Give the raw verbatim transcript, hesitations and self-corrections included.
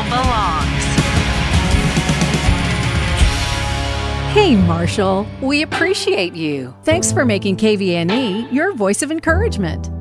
belongs. Hey, Marshall, we appreciate you. Thanks for making K V N E your voice of encouragement.